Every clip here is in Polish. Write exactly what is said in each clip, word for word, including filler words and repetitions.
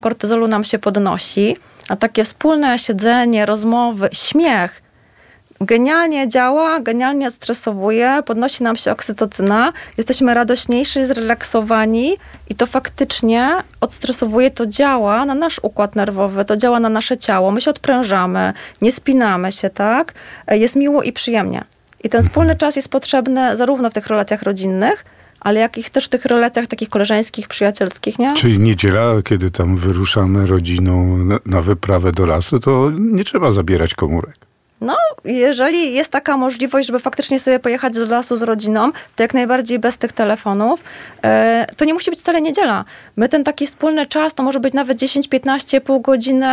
kortyzolu nam się podnosi, a takie wspólne siedzenie, rozmowy, śmiech genialnie działa, genialnie odstresowuje, podnosi nam się oksytocyna, jesteśmy radośniejsi, zrelaksowani i to faktycznie odstresowuje, to działa na nasz układ nerwowy, to działa na nasze ciało, my się odprężamy, nie spinamy się, tak? Jest miło i przyjemnie. I ten wspólny czas jest potrzebny zarówno w tych relacjach rodzinnych, ale jak i też w tych relacjach takich koleżeńskich, przyjacielskich, nie? Czyli niedziela, kiedy tam wyruszamy rodziną na, na wyprawę do lasu, to nie trzeba zabierać komórek. No, jeżeli jest taka możliwość, żeby faktycznie sobie pojechać do lasu z rodziną, to jak najbardziej bez tych telefonów. To nie musi być wcale niedziela. My ten taki wspólny czas, to może być nawet dziesięć piętnaście, pół godziny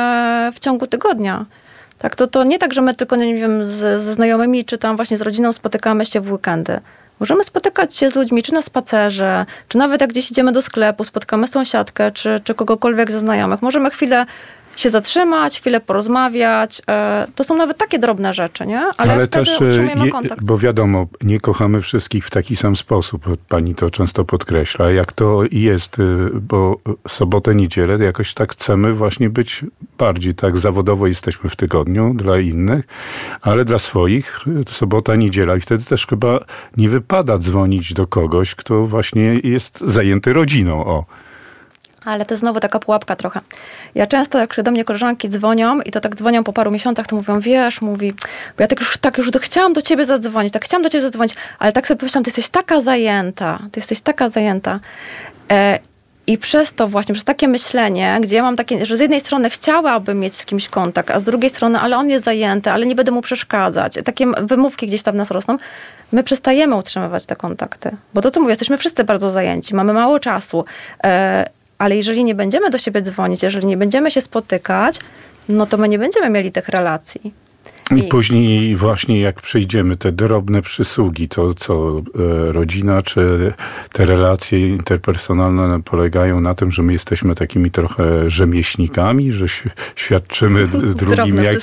w ciągu tygodnia. Tak, to, to nie tak, że my tylko, nie wiem, z, ze znajomymi, czy tam właśnie z rodziną spotykamy się w weekendy. Możemy spotykać się z ludźmi, czy na spacerze, czy nawet jak gdzieś idziemy do sklepu, spotkamy sąsiadkę, czy, czy kogokolwiek ze znajomych. Możemy chwilę się zatrzymać, chwilę porozmawiać. To są nawet takie drobne rzeczy, nie? Ale, Ale wtedy też, utrzymujemy je, kontakt. bo wiadomo, nie kochamy wszystkich w taki sam sposób. Pani to często podkreśla. Jak to jest, bo sobotę, niedzielę jakoś tak chcemy właśnie być bardziej tak zawodowo jesteśmy w tygodniu dla innych, ale dla swoich sobota, niedziela i wtedy też chyba nie wypada dzwonić do kogoś, kto właśnie jest zajęty rodziną. O. Ale to znowu taka pułapka trochę. Ja często, jak do mnie koleżanki dzwonią i to tak dzwonią po paru miesiącach, to mówią, wiesz, mówi, bo ja tak już, tak już do, chciałam do ciebie zadzwonić, tak chciałam do ciebie zadzwonić, ale tak sobie pomyślałam, ty jesteś taka zajęta, ty jesteś taka zajęta. E, I przez to właśnie, przez takie myślenie, gdzie ja mam takie, że z jednej strony chciałabym mieć z kimś kontakt, a z drugiej strony, ale on jest zajęty, ale nie będę mu przeszkadzać. Takie wymówki gdzieś tam w nas rosną. My przestajemy utrzymywać te kontakty. Bo to, co mówię, jesteśmy wszyscy bardzo zajęci, mamy mało czasu. E, Ale jeżeli nie będziemy do siebie dzwonić, jeżeli nie będziemy się spotykać, no to my nie będziemy mieli tych relacji. I, I później właśnie jak przejdziemy te drobne przysługi, to co e, rodzina, czy te relacje interpersonalne polegają na tym, że my jesteśmy takimi trochę rzemieślnikami, że świadczymy drugim drobne jakieś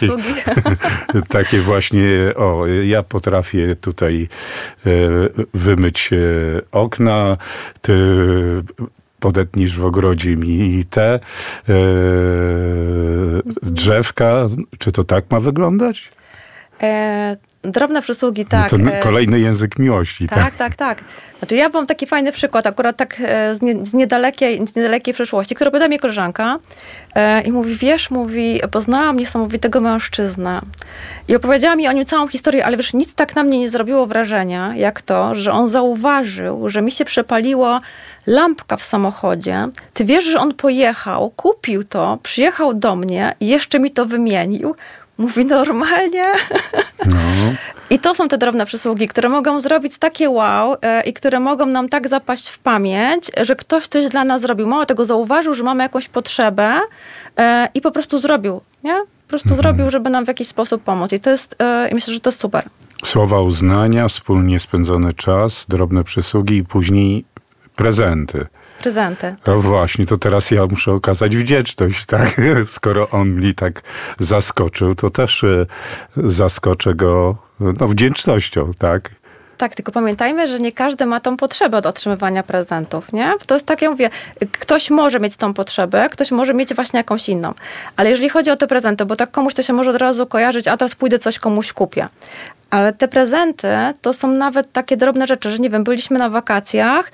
takie właśnie, o, ja potrafię tutaj e, wymyć e, okna, ty podetnisz w ogrodzie mi te e, drzewka. Czy to tak ma wyglądać? E, drobne przysługi, tak. No to kolejny język miłości. Tak, tak, tak, tak. Znaczy ja mam taki fajny przykład, akurat tak z, nie, z, niedalekiej, z niedalekiej przeszłości, który pyta mnie koleżanka e, i mówi, wiesz, mówi, poznałam niesamowitego mężczyznę. I opowiedziała mi o nim całą historię, ale wiesz, nic tak na mnie nie zrobiło wrażenia, jak to, że on zauważył, że mi się przepaliła lampka w samochodzie. Ty wiesz, że on pojechał, kupił to, przyjechał do mnie i jeszcze mi to wymienił. Mówi normalnie. No. I to są te drobne przysługi, które mogą zrobić takie wow e, i które mogą nam tak zapaść w pamięć, że ktoś coś dla nas zrobił. Mało tego, zauważył, że mamy jakąś potrzebę e, i po prostu zrobił, nie? Po prostu mhm. zrobił, żeby nam w jakiś sposób pomóc. I to jest, e, myślę, że to jest super. Słowa uznania, wspólnie spędzony czas, drobne przysługi i później prezenty. Prezenty. No właśnie, to teraz ja muszę okazać wdzięczność, tak? Skoro on mnie tak zaskoczył, to też zaskoczę go no, wdzięcznością, tak? Tak, tylko pamiętajmy, że nie każdy ma tą potrzebę do otrzymywania prezentów, nie? To jest tak, ja mówię, ktoś może mieć tą potrzebę, ktoś może mieć właśnie jakąś inną. Ale jeżeli chodzi o te prezenty, bo tak komuś to się może od razu kojarzyć, a teraz pójdę coś komuś kupię. Ale te prezenty to są nawet takie drobne rzeczy, że nie wiem, byliśmy na wakacjach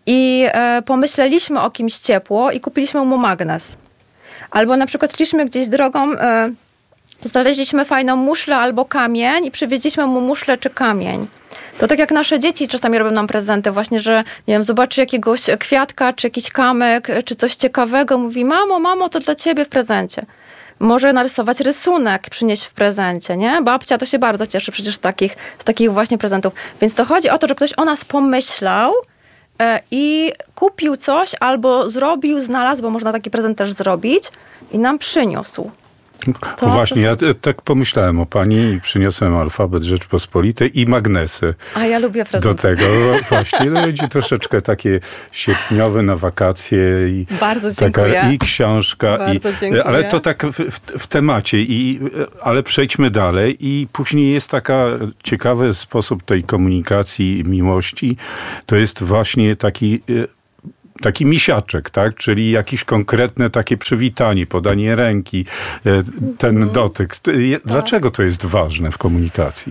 i e, pomyśleliśmy o kimś ciepło i kupiliśmy mu magnes. Albo na przykład szliśmy gdzieś drogą, e, znaleźliśmy fajną muszlę albo kamień i przywieźliśmy mu muszlę czy kamień. To tak jak nasze dzieci czasami robią nam prezenty właśnie, że nie wiem, zobaczy jakiegoś kwiatka, czy jakiś kamyk, czy coś ciekawego. Mówi, mamo, mamo, to dla ciebie w prezencie. Może narysować rysunek, przynieść w prezencie, nie? Babcia to się bardzo cieszy przecież z takich, z takich właśnie prezentów. Więc to chodzi o to, że ktoś o nas pomyślał e, i kupił coś albo zrobił, znalazł, bo można taki prezent też zrobić i nam przyniósł. To właśnie, ja tak pomyślałem o pani i przyniosłem alfabet Rzeczpospolitej i magnesy. A ja lubię prezenty. Do tego właśnie, no będzie troszeczkę takie sierpniowe na wakacje. I bardzo dziękuję. Taka, i książka. Bardzo i, dziękuję. Ale to tak w, w, w temacie. I, ale przejdźmy dalej i później jest taka ciekawy sposób tej komunikacji miłości. To jest właśnie taki taki misiaczek, tak? Czyli jakieś konkretne takie przywitanie, podanie ręki, ten mm. dotyk. Dlaczego to jest ważne w komunikacji?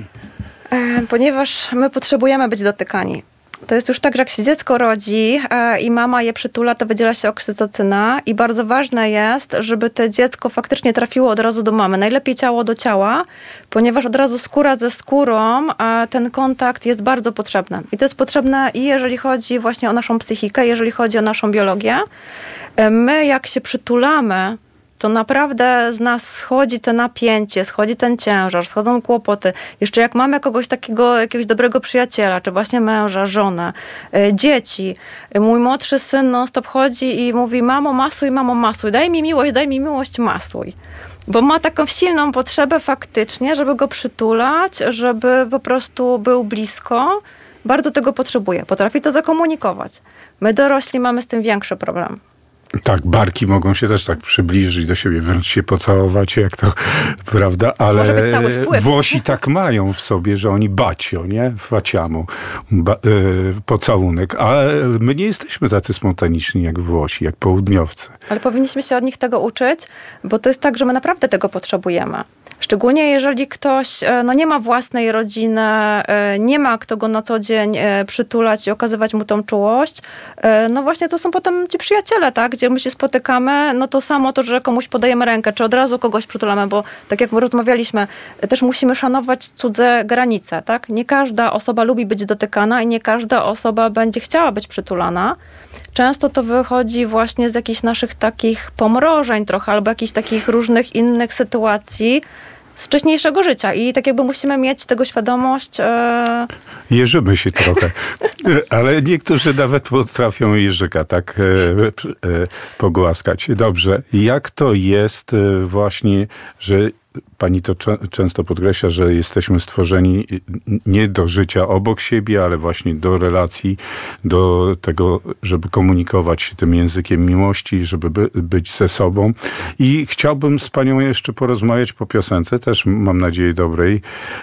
Ponieważ my potrzebujemy być dotykani. To jest już tak, że jak się dziecko rodzi e, i mama je przytula, to wydziela się oksytocyna i bardzo ważne jest, żeby to dziecko faktycznie trafiło od razu do mamy. Najlepiej ciało do ciała, ponieważ od razu skóra ze skórą, e, ten kontakt jest bardzo potrzebny. I to jest potrzebne i jeżeli chodzi właśnie o naszą psychikę, jeżeli chodzi o naszą biologię. E, my jak się przytulamy, to naprawdę z nas schodzi to napięcie, schodzi ten ciężar, schodzą kłopoty. Jeszcze jak mamy kogoś takiego, jakiegoś dobrego przyjaciela, czy właśnie męża, żonę, y, dzieci. Mój młodszy syn non stop chodzi i mówi: mamo, masuj, mamo, masuj, daj mi miłość, daj mi miłość, masuj. Bo ma taką silną potrzebę faktycznie, żeby go przytulać, żeby po prostu był blisko. Bardzo tego potrzebuje. Potrafi to zakomunikować. My dorośli mamy z tym większy problem. Tak, barki mogą się też tak przybliżyć do siebie, wręcz się pocałować, jak to, prawda? Ale może być cały spływ. Włosi tak mają w sobie, że oni bacio, nie? Faciamo, ba, y, pocałunek. A my nie jesteśmy tacy spontaniczni jak Włosi, jak południowcy. Ale powinniśmy się od nich tego uczyć, bo to jest tak, że my naprawdę tego potrzebujemy. Szczególnie jeżeli ktoś no, nie ma własnej rodziny, nie ma kto go na co dzień przytulać i okazywać mu tą czułość, no właśnie to są potem ci przyjaciele, tak? Gdzie my się spotykamy, no to samo to, że komuś podajemy rękę, czy od razu kogoś przytulamy, bo tak jak rozmawialiśmy, też musimy szanować cudze granice, tak? Nie każda osoba lubi być dotykana i nie każda osoba będzie chciała być przytulana. Często to wychodzi właśnie z jakichś naszych takich pomrożeń trochę, albo jakichś takich różnych innych sytuacji z wcześniejszego życia. I tak jakby musimy mieć tego świadomość. E... Jeżymy się trochę. Ale niektórzy nawet potrafią jeżyka tak e, e, pogłaskać. Dobrze. Jak to jest właśnie, że pani to często podkreśla, że jesteśmy stworzeni nie do życia obok siebie, ale właśnie do relacji, do tego, żeby komunikować się tym językiem miłości, żeby by, być ze sobą. I chciałbym z panią jeszcze porozmawiać po piosence, też mam nadzieję dobrej,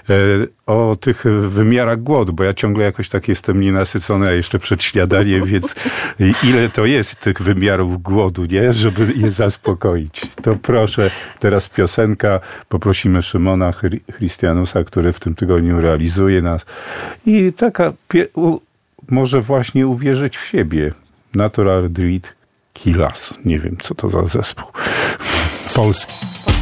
o tych wymiarach głodu, bo ja ciągle jakoś tak jestem nienasycony, a jeszcze przed śniadaniem, więc ile to jest tych wymiarów głodu, nie? Żeby je zaspokoić. To proszę, teraz piosenka. Poprosimy Szymona Christianusa, który w tym tygodniu realizuje nas. I taka, u, może właśnie uwierzyć w siebie. Natural Druid Kilas. Nie wiem, co to za zespół. Polski.